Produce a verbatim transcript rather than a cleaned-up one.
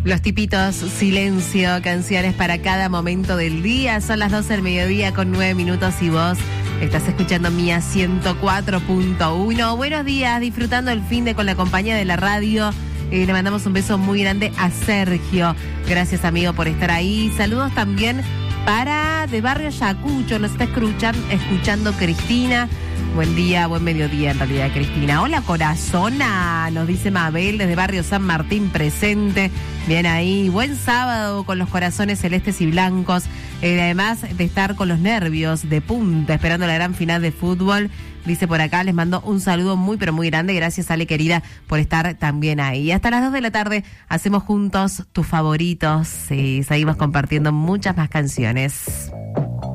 Los tipitos, silencio, canciones para cada momento del día. Son las doce del mediodía con nueve minutos y vos estás escuchando Mía ciento cuatro punto uno. Buenos días, disfrutando el fin de con la compañía de la radio. Eh, le mandamos un beso muy grande a Sergio. Gracias, amigo, por estar ahí. Saludos también para de Barrio Yacucho. Nos está escuchando, escuchando Cristina. Buen día, buen mediodía en realidad, Cristina. Hola, corazona, nos dice Mabel desde Barrio San Martín presente. Bien ahí, buen sábado con los corazones celestes y blancos. Eh, además de estar con los nervios de punta, esperando la gran final de fútbol. Dice por acá, les mando un saludo muy pero muy grande. Gracias, Ale querida, por estar también ahí. Y hasta las dos de la tarde hacemos juntos tus favoritos y seguimos compartiendo muchas más canciones.